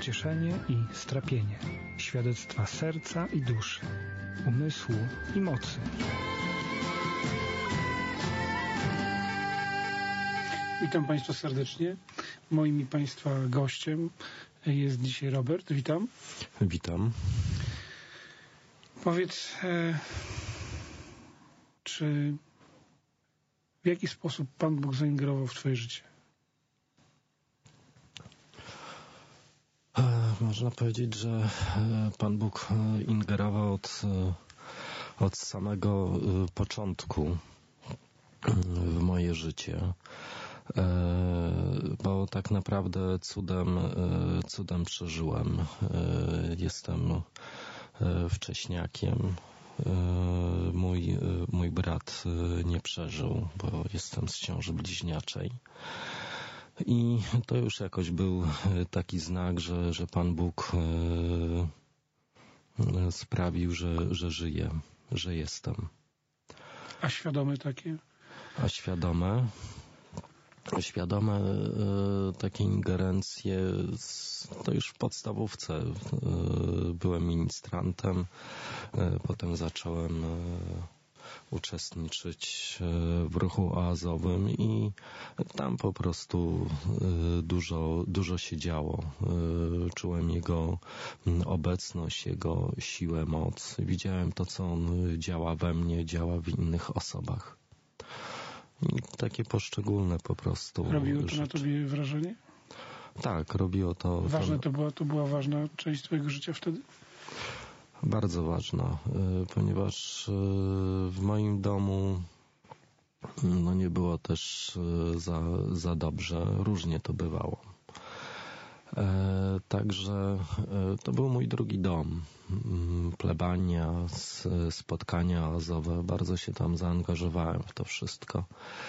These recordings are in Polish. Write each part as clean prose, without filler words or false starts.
pocieszenie i strapienie, świadectwa serca i duszy, umysłu i mocy. Witam Państwa serdecznie. Moim i Państwa gościem jest dzisiaj Robert. Witam. Witam. Powiedz, czy w jaki sposób Pan Bóg zaingerował w Twoje życie? Można powiedzieć, że Pan Bóg ingerował od samego początku w moje życie, bo tak naprawdę cudem przeżyłem. Jestem wcześniakiem. Mój brat nie przeżył, bo jestem z ciąży bliźniaczej. I to już jakoś był taki znak, że Pan Bóg sprawił, że żyję, że jestem. A świadome takie? A świadome takie ingerencje to już w podstawówce. Byłem ministrantem, potem zacząłem uczestniczyć w ruchu oazowym i tam po prostu dużo się działo. Czułem Jego obecność, Jego siłę, moc. Widziałem to, co On działa we mnie, działa w innych osobach. I takie poszczególne po prostu Robiło to rzeczy. na Tobie wrażenie? Tak, robiło to. Ważne to była ważna część Twojego życia wtedy? Bardzo ważna, ponieważ w moim domu nie było też za dobrze, różnie to bywało. Także to był mój drugi dom. Plebania, spotkania oazowe, bardzo się tam zaangażowałem w to wszystko.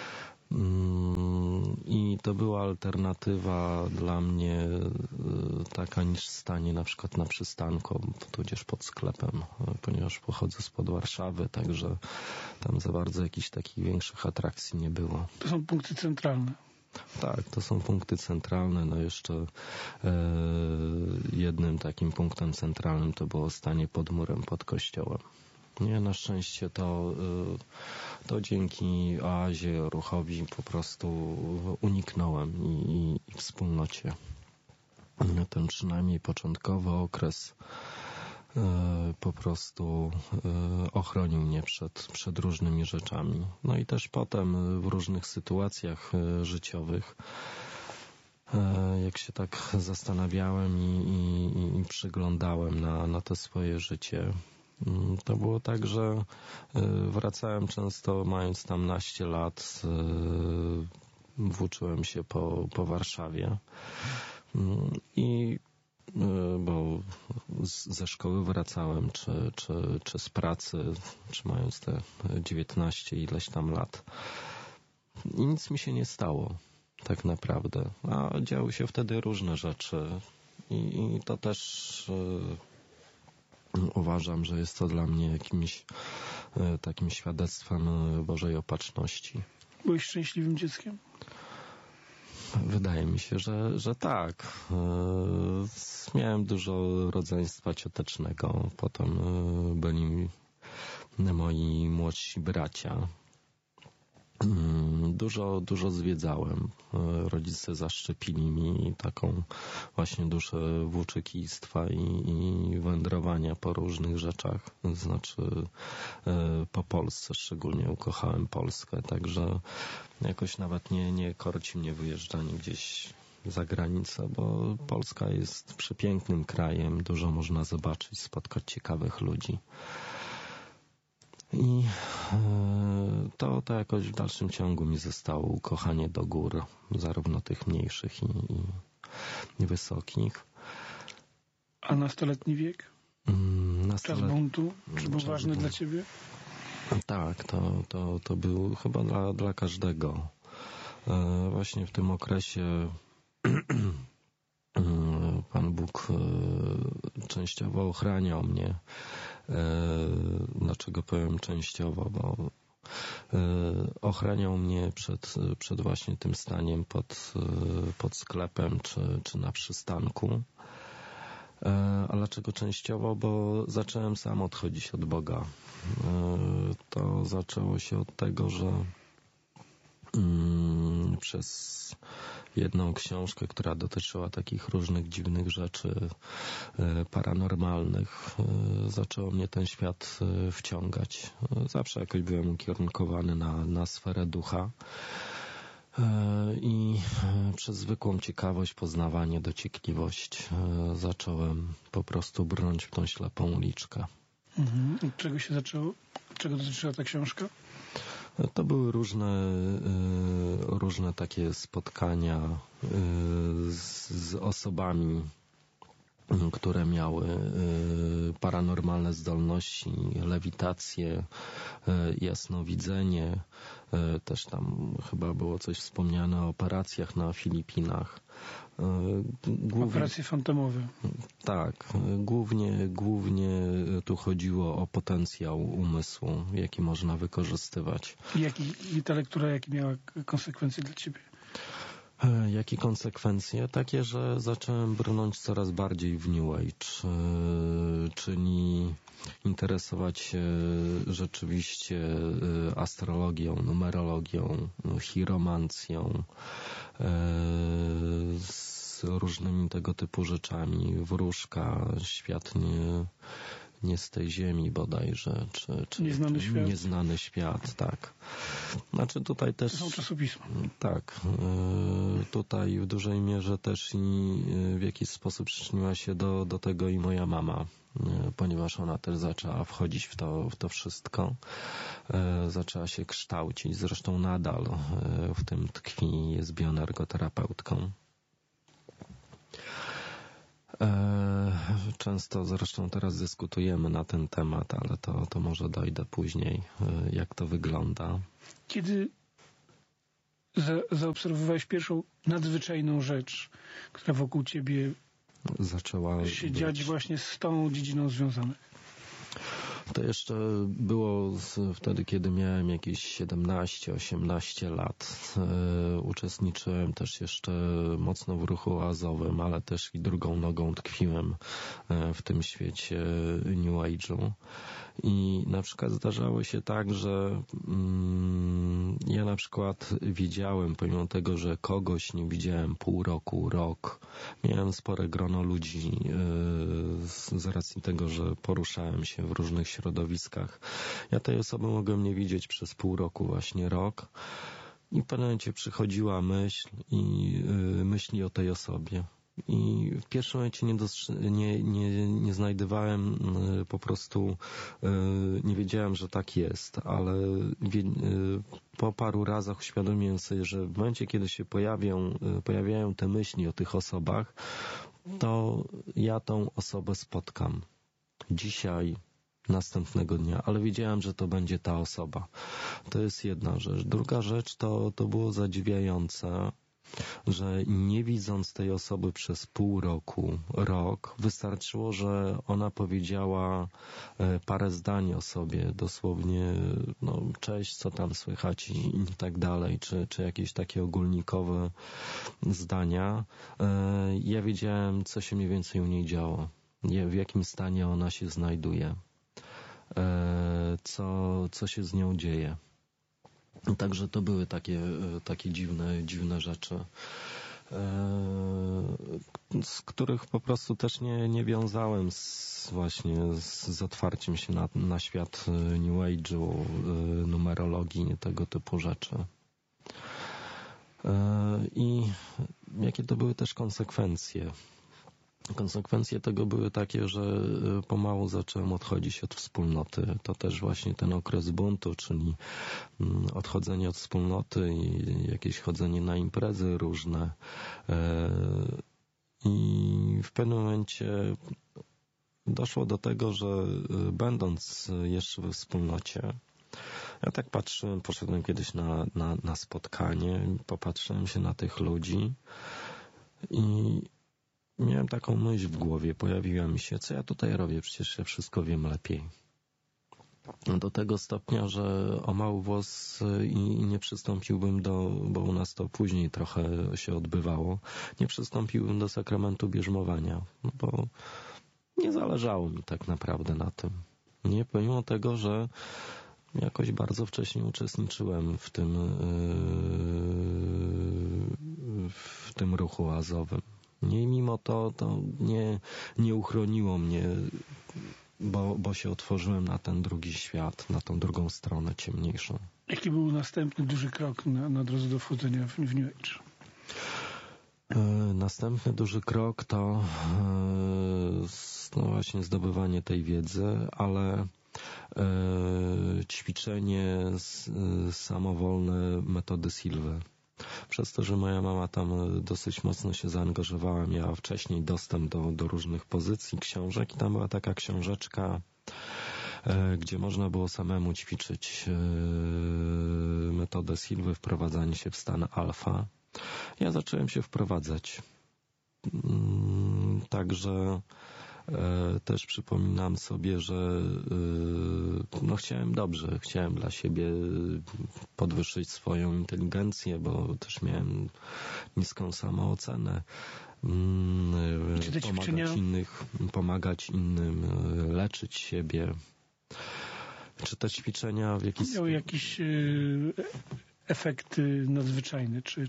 I to była alternatywa dla mnie taka niż stanie na przykład na przystanku, tudzież pod sklepem, ponieważ pochodzę spod Warszawy, także tam za bardzo jakichś takich większych atrakcji nie było. To są punkty centralne. Tak, to są punkty centralne. Jeszcze jednym takim punktem centralnym to było stanie pod murem, pod kościołem. Nie, na szczęście to dzięki oazie, ruchowi po prostu uniknąłem i wspólnocie. Ten przynajmniej początkowy okres po prostu ochronił mnie przed różnymi rzeczami. No i też potem w różnych sytuacjach życiowych, jak się tak zastanawiałem i przyglądałem na to swoje życie, to było tak, że wracałem często mając tam naście lat, włóczyłem się po Warszawie i bo ze szkoły wracałem, czy z pracy, czy mając te 19 ileś tam lat. I nic mi się nie stało, tak naprawdę. A działy się wtedy różne rzeczy i to też uważam, że jest to dla mnie jakimś takim świadectwem Bożej opatrzności. Byłeś szczęśliwym dzieckiem? Wydaje mi się, że tak. Miałem dużo rodzeństwa ciotecznego. Potem byli moi młodsi bracia. Dużo zwiedzałem. Rodzice zaszczepili mi taką właśnie duszę włóczykistwa i wędrowania po różnych rzeczach. Znaczy po Polsce szczególnie ukochałem Polskę. Także jakoś nawet nie korci mnie wyjeżdżanie gdzieś za granicę, bo Polska jest przepięknym krajem. Dużo można zobaczyć, spotkać ciekawych ludzi. I to jakoś w dalszym ciągu mi zostało ukochanie do gór, zarówno tych mniejszych i wysokich. A nastoletni wiek? Czas buntu? Czy był ważny dla Ciebie? Tak, to był chyba dla każdego. Właśnie w tym okresie Pan Bóg częściowo ochraniał mnie. Dlaczego powiem częściowo? Bo ochraniał mnie przed właśnie tym staniem pod sklepem czy na przystanku. A dlaczego częściowo? Bo zacząłem sam odchodzić od Boga. To zaczęło się od tego, że przez jedną książkę, która dotyczyła takich różnych dziwnych rzeczy paranormalnych, zaczęło mnie ten świat wciągać. Zawsze jakoś byłem ukierunkowany na sferę ducha i przez zwykłą ciekawość, poznawanie, dociekliwość zacząłem po prostu brnąć w tą ślepą uliczkę. Od czego się zaczęło? Czego dotyczyła ta książka? To były różne takie spotkania z osobami, które miały paranormalne zdolności, lewitację, jasnowidzenie. Też tam chyba było coś wspomniane o operacjach na Filipinach. Operacje fantomowe. Tak, głównie tu chodziło o potencjał umysłu, jaki można wykorzystywać. I ta lektura, jakie miała konsekwencje dla ciebie? Jakie konsekwencje? Takie, że zacząłem brnąć coraz bardziej w New Age, czyli interesować się rzeczywiście astrologią, numerologią, chiromancją, z różnymi tego typu rzeczami. Wróżka, świat nie z tej ziemi bodajże, czy nieznany świat, tak. Znaczy tutaj też... To są czasopisma. Tak. Tutaj w dużej mierze też i w jakiś sposób przyczyniła się do tego i moja mama, ponieważ ona też zaczęła wchodzić w to wszystko. Zaczęła się kształcić, zresztą nadal w tym tkwi, jest bioenergoterapeutką. Często zresztą teraz dyskutujemy na ten temat, ale to może dojdę później, jak to wygląda. Kiedy zaobserwowałeś pierwszą nadzwyczajną rzecz, która wokół ciebie zaczęła się dziać właśnie z tą dziedziną związana? To jeszcze było wtedy, kiedy miałem jakieś 17-18 lat. Uczestniczyłem też jeszcze mocno w ruchu oazowym, ale też i drugą nogą tkwiłem w tym świecie New Age'u. I na przykład zdarzało się tak, że ja na przykład widziałem, pomimo tego, że kogoś nie widziałem pół roku, rok, miałem spore grono ludzi z racji tego, że poruszałem się w różnych środowiskach. Ja tej osoby mogłem nie widzieć przez pół roku, właśnie rok. I w pewnym momencie przychodziła myśli o tej osobie. I w pierwszym momencie nie znajdowałem, po prostu nie wiedziałem, że tak jest, ale po paru razach uświadomiłem sobie, że w momencie, kiedy się pojawiają te myśli o tych osobach, to ja tą osobę spotkam dzisiaj, następnego dnia, ale wiedziałem, że to będzie ta osoba. To jest jedna rzecz. Druga rzecz to było zadziwiające, że nie widząc tej osoby przez pół roku, rok, wystarczyło, że ona powiedziała parę zdań o sobie, dosłownie cześć, co tam słychać i tak dalej, czy jakieś takie ogólnikowe zdania. Ja wiedziałem, co się mniej więcej u niej działo, w jakim stanie ona się znajduje, co się z nią dzieje. Także to były takie dziwne rzeczy, z których po prostu też nie wiązałem z otwarciem się na świat New Age'u, numerologii, tego typu rzeczy. I jakie to były też konsekwencje? Konsekwencje tego były takie, że pomału zacząłem odchodzić od wspólnoty. To też właśnie ten okres buntu, czyli odchodzenie od wspólnoty i jakieś chodzenie na imprezy różne. I w pewnym momencie doszło do tego, że będąc jeszcze we wspólnocie, ja tak patrzyłem, poszedłem kiedyś na spotkanie, popatrzyłem się na tych ludzi i miałem taką myśl w głowie, pojawiła mi się, co ja tutaj robię, przecież ja wszystko wiem lepiej. Do tego stopnia, że o mały włos i nie przystąpiłbym bo u nas to później trochę się odbywało, nie przystąpiłbym do sakramentu bierzmowania, bo nie zależało mi tak naprawdę na tym. Nie, pomimo tego, że jakoś bardzo wcześnie uczestniczyłem w tym ruchu oazowym. Nie, mimo to nie uchroniło mnie, bo się otworzyłem na ten drugi świat, na tą drugą stronę ciemniejszą. Jaki był następny duży krok na drodze do wchodzenia w New Age? Następny duży krok to właśnie zdobywanie tej wiedzy, ale ćwiczenie samowolne metody Silwy. Przez to, że moja mama tam dosyć mocno się zaangażowała, miała wcześniej dostęp do różnych pozycji, książek i tam była taka książeczka, gdzie można było samemu ćwiczyć metodę Silwy, wprowadzanie się w stan alfa. Ja zacząłem się wprowadzać. Także też przypominam sobie, że chciałem dobrze, chciałem dla siebie podwyższyć swoją inteligencję, bo też miałem niską samoocenę. Pomagać innym, leczyć siebie. Czy te ćwiczenia w jakiś miały jakiś efekty nadzwyczajne, czy...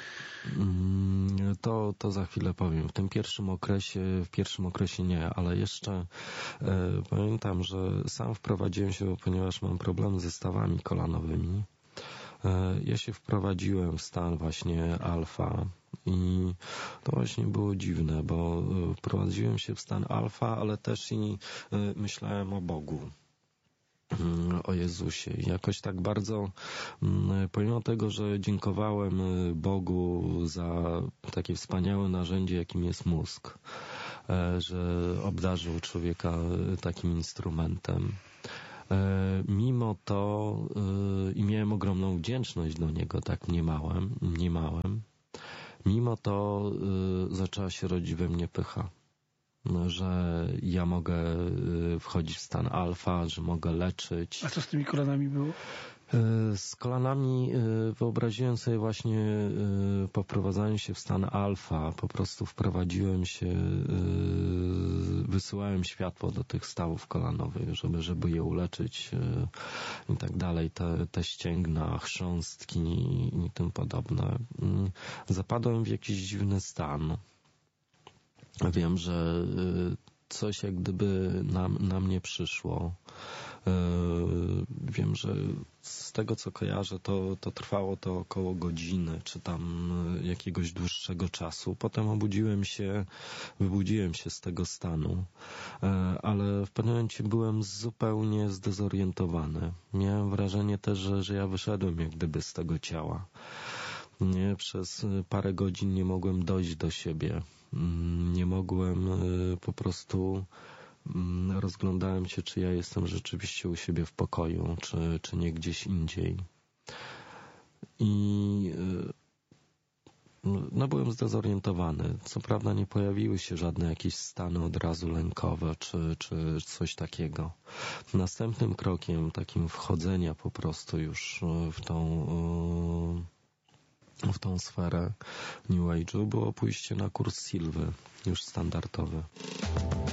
To za chwilę powiem. W pierwszym okresie nie, ale jeszcze pamiętam, że sam wprowadziłem się, ponieważ mam problem ze stawami kolanowymi. Ja się wprowadziłem w stan właśnie alfa i to właśnie było dziwne, bo wprowadziłem się w stan alfa, ale też i myślałem o Bogu. O Jezusie. Jakoś tak bardzo, pomimo tego, że dziękowałem Bogu za takie wspaniałe narzędzie, jakim jest mózg, że obdarzył człowieka takim instrumentem. Mimo to i miałem ogromną wdzięczność do niego, tak mniemałem. Mimo to zaczęła się rodzić we mnie pycha. Że ja mogę wchodzić w stan alfa, że mogę leczyć. A co z tymi kolanami było? Z kolanami wyobraziłem sobie właśnie po wprowadzaniu się w stan alfa, po prostu wprowadziłem się, wysyłałem światło do tych stawów kolanowych, żeby je uleczyć i tak dalej, te ścięgna, chrząstki i tym podobne. Zapadłem w jakiś dziwny stan. Wiem, że coś jak gdyby na mnie przyszło. Wiem, że z tego co kojarzę, to trwało to około godziny, czy tam jakiegoś dłuższego czasu. Potem wybudziłem się z tego stanu, ale w pewnym momencie byłem zupełnie zdezorientowany. Miałem wrażenie też, że ja wyszedłem jak gdyby z tego ciała. Przez parę godzin nie mogłem dojść do siebie. Nie mogłem, po prostu rozglądałem się, czy ja jestem rzeczywiście u siebie w pokoju, czy nie gdzieś indziej. I byłem zdezorientowany. Co prawda nie pojawiły się żadne jakieś stany od razu lękowe, czy coś takiego. Następnym krokiem, takim wchodzenia po prostu już w tą sferę New Age'u było pójście na kurs Silwy, już standardowy.